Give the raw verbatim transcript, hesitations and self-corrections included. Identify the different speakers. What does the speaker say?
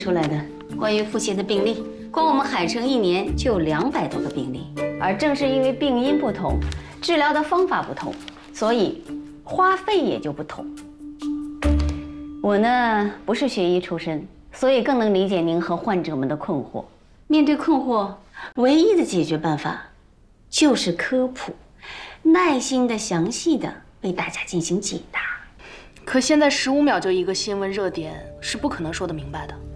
Speaker 1: 出来的关于腹泻的病例，光我们海城一年就有两百多个病例。而正是因为病因不同，治疗的方法不同，所以花费也就不同。我呢不是学医出身，所以更能理解您和患者们的困惑。面对困惑，唯一的解决办法就是科普，耐心的、详细的为大家进行解答。
Speaker 2: 可现在十五秒就一个新闻热点，是不可能说得明白的。